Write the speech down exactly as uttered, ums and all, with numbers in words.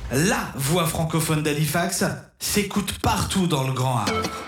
la voix francophone d'Halifax, s'écoute partout dans le Grand Havre.